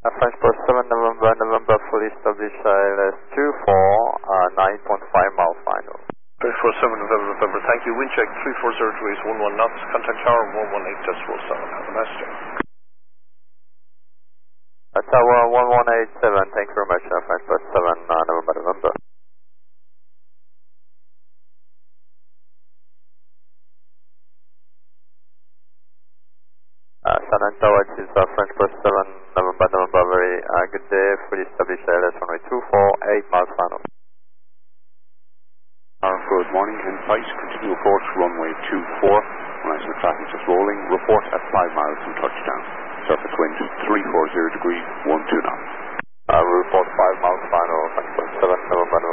French Post 7 November, fully established ILS 24, 9.5 miles final. French Post 7 November, thank you. Wind check 340 degrees, 11 knots, contact tower 118.7. Have a nice day. Tower 1187, thank you very much, French Post 7 November. San Antonio, this is French Post 7 November, very good day, fully established ILS runway 24, 8 miles final. Good morning, Insight. Continue approach runway 24. Horizon traffic just rolling. Report at 5 miles from touchdown. Surface wind 340 degrees, 12 knots. Report 5 miles final, French Post 7 November.